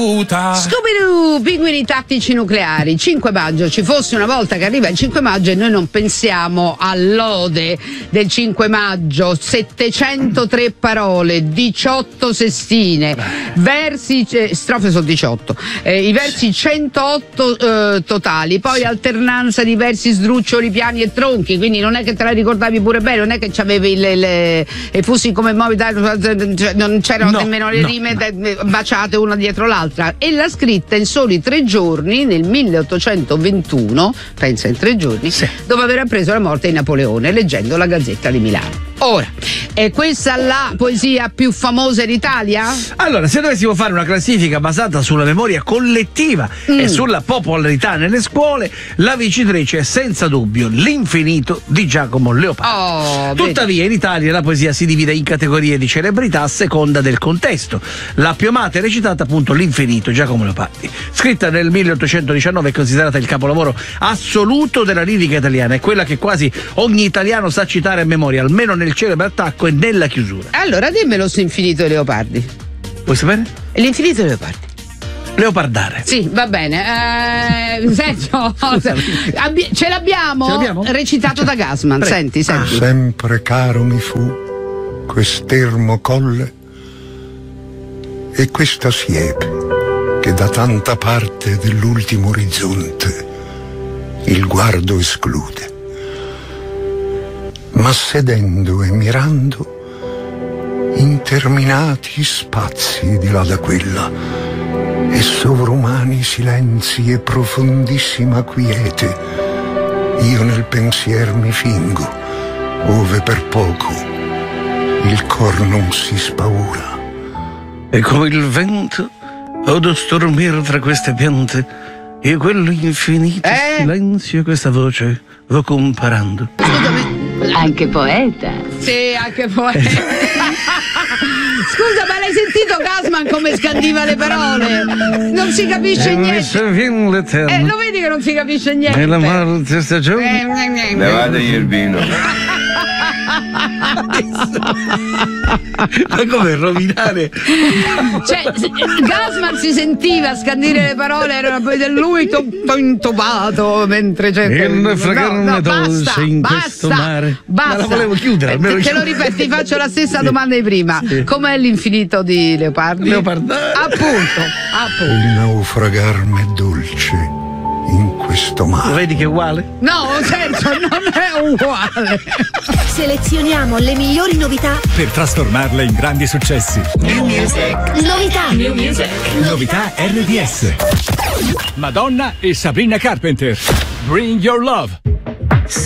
caduta. Scooby-Doo, pinguini tattici nucleari. 5 maggio, ci fosse una volta che arriva il 5 maggio e noi non pensiamo all'ode del 5 maggio. 703 parole, 18 sestine, versi, strofe sono 18, i versi 108 totali, poi alternanza di versi, sdruccioli, piani e tronchi, quindi non è che te la ricordavi pure bene, non è che c'avevi le fusi come muovi, non c'erano nemmeno le rime baciate una dietro l'altra, e l'ha scritta in soli 3 giorni nel 1821, pensa, in 3 giorni, dopo aver appreso la morte di Napoleone, leggendo la Gazzetta di Milano. Ora, è questa la poesia più famosa d'Italia? Allora, se dovessimo fare una classifica basata sulla memoria collettiva e sulla popolarità nelle scuole, la vincitrice è senza dubbio L'Infinito di Giacomo Leopardi. Tuttavia in Italia la poesia si divide in categorie di celebrità a seconda del contesto. La più amata e recitata appunto L'Infinito, Giacomo Leopardi. Scritta nel 1819, è considerata il capolavoro assoluto della lirica italiana, è quella che quasi ogni italiano sa citare a memoria, almeno nel celebre attacco e nella chiusura. Allora dimmelo su Infinito di Leopardi. Vuoi sapere? L'Infinito di Leopardi. Leopardare. Sì, va bene. Ce l'abbiamo? Recitato da Gassman. Senti. Sempre caro mi fu quest'ermo colle e questa siepe che da tanta parte dell'ultimo orizzonte il guardo esclude. Ma sedendo e mirando interminati spazi di là da quella e sovrumani silenzi e profondissima quiete, io nel pensier mi fingo, ove per poco il cor non si spaura. E come il vento odo stormire tra queste piante e quello infinito silenzio, questa voce vo comparando. Anche poeta. Sì, anche poeta. Scusa, ma l'hai sentito Gassman come scandiva le parole? Non si capisce niente. Lo vedi che non si capisce niente. Nella morte stagione. Levategli il vino. Ma come rovinare? Cioè, Gassman si sentiva scandire le parole, era poi di lui tutto intubato mentre dolce in questo mare. Basta. Ma la volevo chiudere. Te lo ripeti, ti faccio la stessa domanda di prima. Com'è L'Infinito di Leopardi? Appunto. Il naufragar m'è dolce in questo mare. Vedi che è uguale? No, certo, non è uguale. Selezioniamo le migliori novità per trasformarle in grandi successi. New Music. Novità. New Music. Novità RDS. Madonna e Sabrina Carpenter. Bring Your Love.